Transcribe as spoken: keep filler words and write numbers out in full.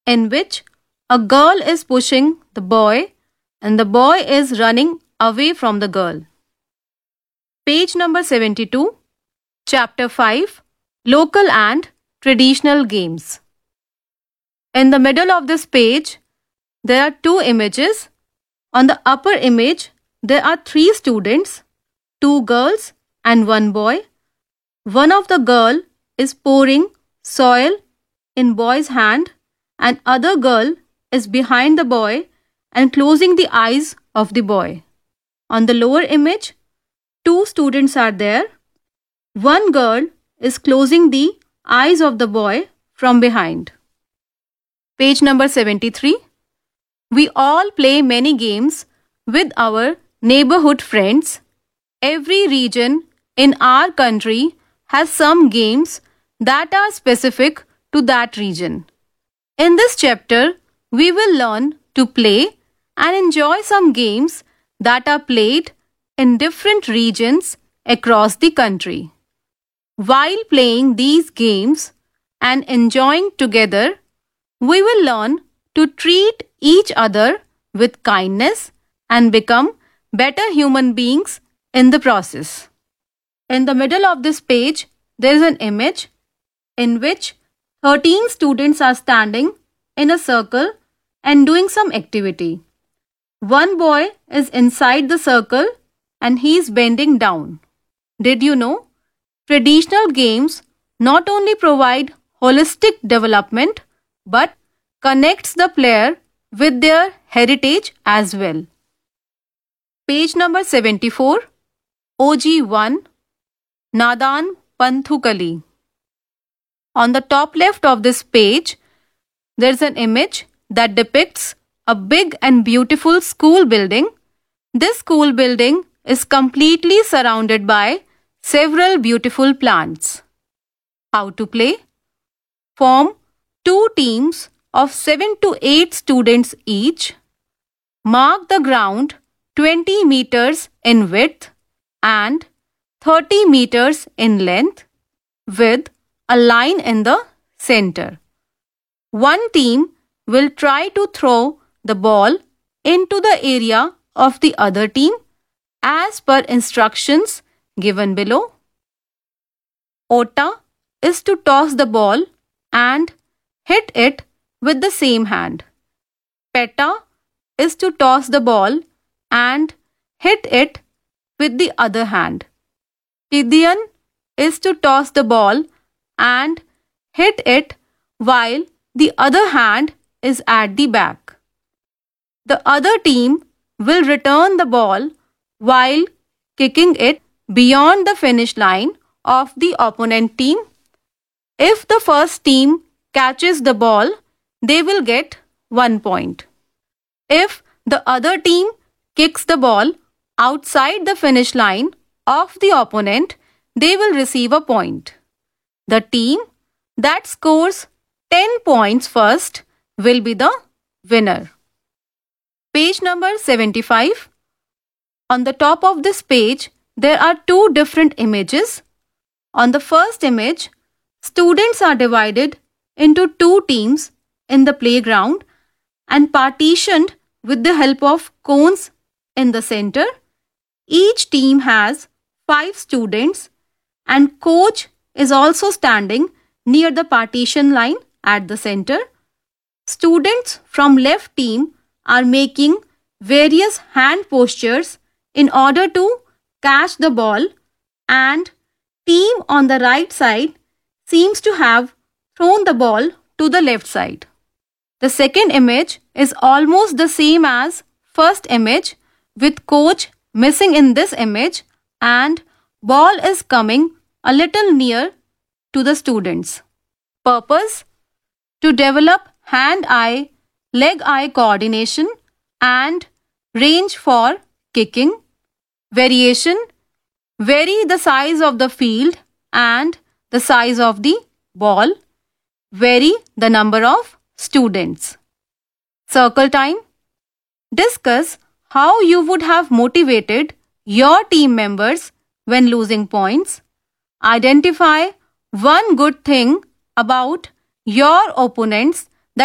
in which a girl is pushing the boy and the boy is running away from the girl. Page number seventy-two, Chapter five, Local and Traditional Games. In the middle of this page, there are two images. On the upper image, there are three students, two girls and one boy. One of the girl is pouring soil in boy's hand and other girl is behind the boy and closing the eyes of the boy. On the lower image, two students are there. One girl is closing the eyes of the boy from behind. Page number seventy-three. We all play many games with our neighborhood friends. Every region in our country has some games that are specific to that region. In this chapter, we will learn to play and enjoy some games that are played in different regions across the country. While playing these games and enjoying together, we will learn to treat each other with kindness and become better human beings in the process. In the middle of this page, there is an image in which thirteen students are standing in a circle and doing some activity. One boy is inside the circle and he is bending down. Did you know? Traditional games not only provide holistic development but connects the player with their heritage as well. Page number seventy-four, O G one, Nadan Panthukali. On the top left of this page, there is an image that depicts a big and beautiful school building. This school building is completely surrounded by several beautiful plants. How to play? Form two teams of seven to eight students each. Mark the ground twenty meters in width and thirty meters in length with a line in the center. One team will try to throw the ball into the area of the other team as per instructions given below. Ota is to toss the ball and hit it with the same hand. Peta is to toss the ball and hit it with the other hand. Tidian is to toss the ball and hit it while the other hand is at the back. The other team will return the ball while kicking it beyond the finish line of the opponent team. If the first team catches the ball, they will get one point. If the other team kicks the ball outside the finish line of the opponent, they will receive a point. The team that scores ten points first will be the winner. Page number seventy-five. On the top of this page, there are two different images. On the first image, students are divided into two teams in the playground and partitioned with the help of cones in the center. Each team has five students and coach is also standing near the partition line at the center. Students from left team are making various hand postures in order to catch the ball, and team on the right side seems to have thrown the ball to the left side. The second image is almost the same as first image with coach missing in this image and ball is coming a little near to the students. Purpose: to develop hand-eye, leg-eye coordination and range for kicking. Variation: vary the size of the field and the size of the ball. Vary the number of students. Circle time: discuss how you would have motivated your team members when losing points. Identify one good thing about your opponents